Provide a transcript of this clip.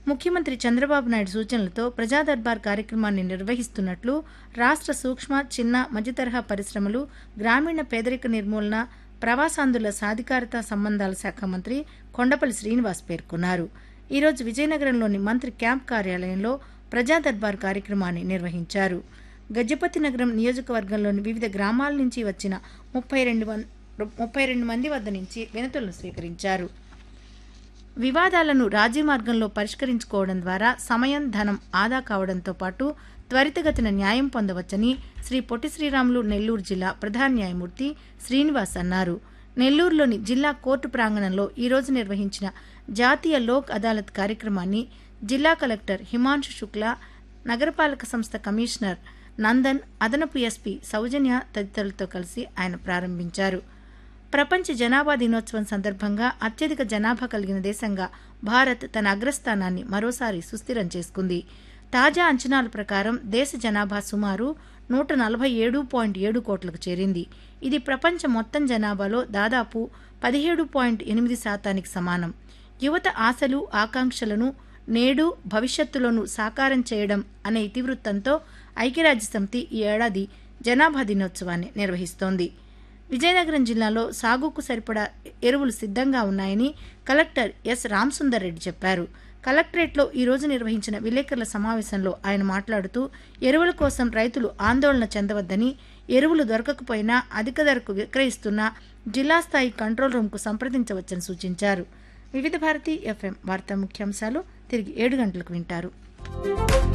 ముఖ్యమంత్రి చంద్రబాబు నాయుడు సూచనలతో ప్రజా దర్బార్ కార్యక్రమాన్ని నిర్వహిస్తున్నట్లు రాష్ట్ర సూక్ష్మ, చిన్న, మధ్యతరహా పరిశ్రమలు, గ్రామీణ పేదరిక నిర్మూలన, ప్రవాసాంధ్రుల సాధికారత సంబంధాల శాఖ మంత్రి కొండపల్లి శ్రీనివాస్ పేర్కొన్నారు. ఈరోజు విజయనగరంలోని మంత్రి క్యాంప్ కార్యాలయంలో ప్రజా దర్బార్ కార్యక్రమాన్ని నిర్వహించారు. గజపతి నగరం నియోజకవర్గంలోని వివిధ గ్రామాల నుంచి వచ్చిన 32 మంది వద్ద నుంచి వినతులను స్వీకరించారు. వివాదాలను రాజీ మార్గంలో పరిష్కరించుకోవడం ద్వారా సమయం, ధనం ఆదా కావడంతో పాటు త్వరితగతిన న్యాయం పొందవచ్చని శ్రీ పొట్టి శ్రీరాములు నెల్లూరు జిల్లా ప్రధాన న్యాయమూర్తి శ్రీనివాస్ అన్నారు. నెల్లూరులోని జిల్లా కోర్టు ప్రాంగణంలో ఈరోజు నిర్వహించిన జాతీయ లోక్ అదాలత్ కార్యక్రమాన్ని జిల్లా కలెక్టర్ హిమాంశు శుక్లా, నగరపాలక సంస్థ కమిషనర్ నందన్, అదనపు ఎస్పీ సౌజన్య తదితరులతో కలిసి ఆయన ప్రారంభించారు. ప్రపంచ జనాభా దినోత్సవం సందర్భంగా అత్యధిక జనాభా కలిగిన దేశంగా భారత్ తన అగ్రస్థానాన్ని మరోసారి సుస్థిరం చేసుకుంది. తాజా అంచనాల ప్రకారం దేశ జనాభా సుమారు 147.7 కోట్లకు చేరింది. ఇది ప్రపంచ మొత్తం జనాభాలో దాదాపు 17.8% సమానం. యువత ఆశలు, ఆకాంక్షలను నేడు, భవిష్యత్తులోనూ సాకారం చేయడం అనే ఇతివృత్తంతో ఐక్యరాజ్యసమితి ఈ ఏడాది జనాభా దినోత్సవాన్ని నిర్వహిస్తోంది. విజయనగరం జిల్లాలో సాగుకు సరిపడా ఎరువులు సిద్ధంగా ఉన్నాయని కలెక్టర్ ఎస్ రామసుందర్ రెడ్డి చెప్పారు. కలెక్టరేట్లో ఈరోజు నిర్వహించిన విలేకరుల సమావేశంలో ఆయన మాట్లాడుతూ ఎరువుల కోసం రైతులు ఆందోళన చెందవద్దని, ఎరువులు దొరకకపోయినా అధిక ధరకు విక్రయిస్తున్న జిల్లా స్థాయి కంట్రోల్ రూమ్కు సంప్రదించవచ్చని సూచించారు. వివిధ భారతి FM వార్తా ముఖ్యాంశాలు తిరిగి 7 గంటలకు వింటారు.